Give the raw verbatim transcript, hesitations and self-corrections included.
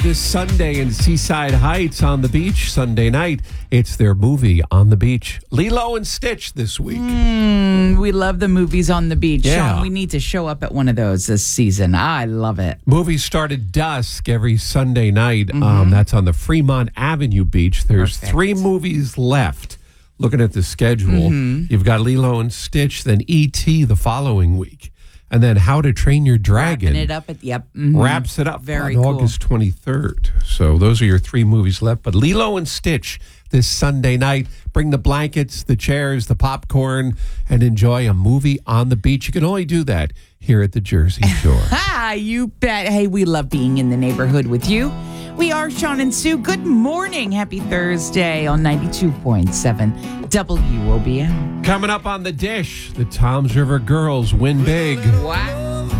This Sunday in Seaside Heights on the beach, Sunday night, it's their movie on the beach. Lilo and Stitch this week. Mm, we love the movies on the beach. Yeah. Sean, we need to show up at one of those this season. I love it. Movies start at dusk every Sunday night. Mm-hmm. Um, that's on the Fremont Avenue beach. There's Perfect. three movies left. Looking at the schedule, mm-hmm. you've got Lilo and Stitch, then E T the following week. And then How to Train Your Dragon. Wrapping it up at yep. Mm-hmm. Wraps it up Very on cool. August twenty-third. So those are your three movies left. But Lilo and Stitch this Sunday night. Bring the blankets, the chairs, the popcorn, and enjoy a movie on the beach. You can only do that here at the Jersey Shore. Ah, you bet. Hey, we love being in the neighborhood with you. We are Sean and Sue. Good morning. Happy Thursday on ninety-two point seven W O B M. Coming up on the dish, the Toms River girls win big. Wow.